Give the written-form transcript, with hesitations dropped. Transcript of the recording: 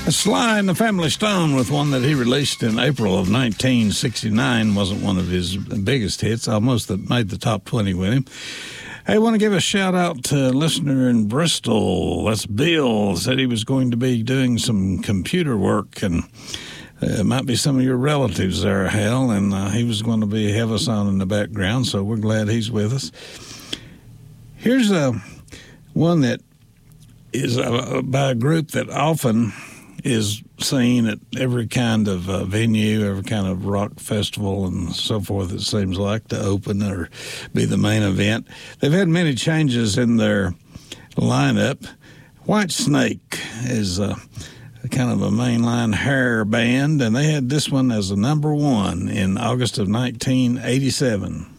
Sly and the Family Stone with one that he released in April of 1969. Wasn't one of his biggest hits, almost that made the top 20 with him. Hey, I want to give a shout-out to a listener in Bristol. That's Bill. Said he was going to be doing some computer work, and it might be some of your relatives there, Hal, and he was going to have us on in the background, so we're glad he's with us. Here's one that is by a group that often is seen at every kind of venue, every kind of rock festival and so forth, it seems like, to open or be the main event. They've had many changes in their lineup. White Snake is kind of a mainline hair band, and they had this one as a number one in August of 1987.